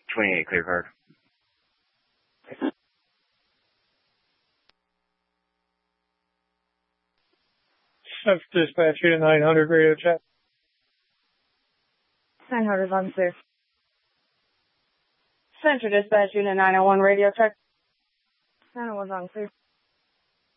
28 clear card. Central Dispatch Unit 900 radio check. 900 on clear. Central Dispatch Unit 901 radio check. 901 on clear.